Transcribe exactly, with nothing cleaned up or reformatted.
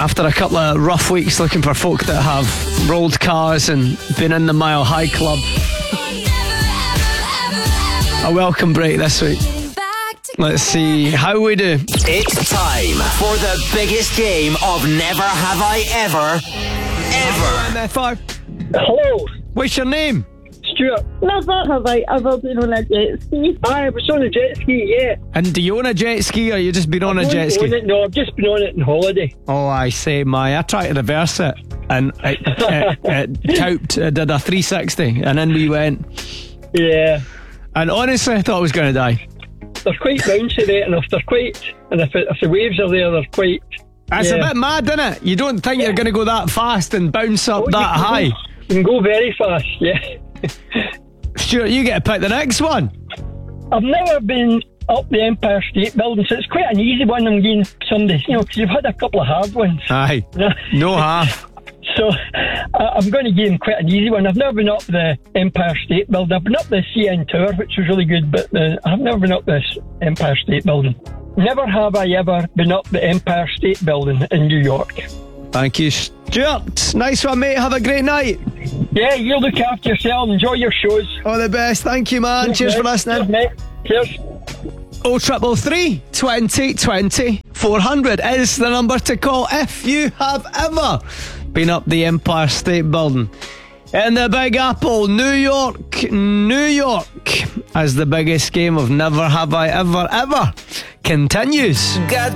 After a couple of rough weeks looking for folk that have rolled cars and been in the Mile High Club, a welcome break this week. Let's see how we do. It's time for the biggest game of Never Have I Ever, ever. M F R. Hello, What's your name? Stuart. Never have I ever been on a jet ski. I was on a jet ski, yeah. And do you own a jet ski or you just been on a I jet don't own ski? it, no, I've just been on it on holiday. Oh, I say, my, I tried to reverse it and it, it, it topped, it did a three sixty and then we went. Yeah. And honestly, I thought I was going to die. They're quite bouncy, there, and if they're quite, and if, it, if the waves are there, they're quite. That's yeah. a bit mad, isn't it? You don't think you're going to go that fast and bounce up Oh, that you can high. Go, you can go very fast, yeah. Stuart, you get to pick the next one. I've never been up the Empire State Building, so it's quite an easy one. I'm getting somebody, you know, because you've had a couple of hard ones. Aye, You know? no half. So uh, I'm going to give him quite an easy one. I've never been up the Empire State Building. I've been up the C N Tower, which was really good, but the, I've never been up this Empire State Building. Never have I ever been up the Empire State Building in New York. Thank you, Stuart. Nice one, mate. Have a great night. Yeah, you look after yourself. Enjoy your shows. All the best. Thank you, man. Cheers for listening. Cheers, mate. Cheers. Oh, triple three twenty twenty four hundred is the number to call if you have ever been up the Empire State Building in the Big Apple, New York, New York, as the biggest game of Never Have I Ever Ever continues. God